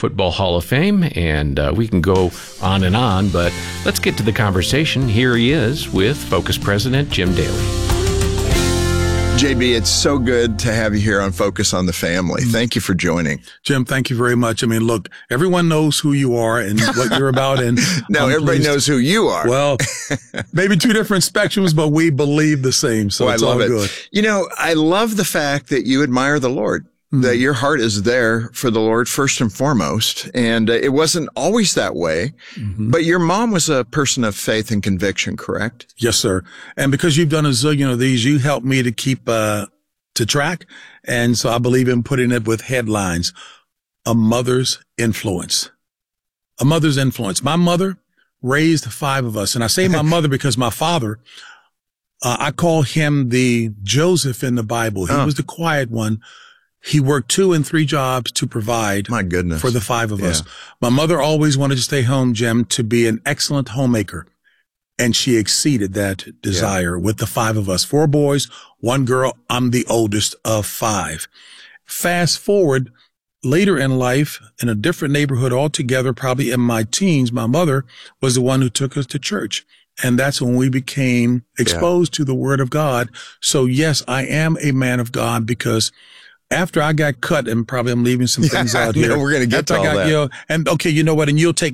Football Hall of Fame, and we can go on and on, but let's get to the conversation. Here he is with Focus President Jim Daly. JB, it's so good to have you here on Focus on the Family. Thank you for joining. Jim, thank you very much. I mean, look, everyone knows who you are and what you're about. And no, everybody knows who you are. Well, maybe two different spectrums, but we believe the same. So it's all good. You know, I love the fact that you admire the Lord, that your heart is there for the Lord first and foremost. And it wasn't always that way, but your mom was a person of faith and conviction, correct? Yes, sir. And because you've done a zillion of these, you helped me to keep to track. And so I believe in putting it with headlines: a mother's influence. A mother's influence. My mother raised 5 of us. And I say my mother because my father, I call him the Joseph in the Bible. He was the quiet one. He worked 2 and 3 jobs to provide my goodness for the 5 of us. My mother always wanted to stay home, Jim, to be an excellent homemaker. And she exceeded that desire with the 5 of us. 4 boys, 1 girl. I'm the oldest of 5. Fast forward later in life, in a different neighborhood altogether, probably in my teens, my mother was the one who took us to church. And that's when we became exposed to the Word of God. So yes, I am a man of God, because after I got cut, and probably I'm leaving some things out here. We're going to get to all that. And okay, you know what? And you'll take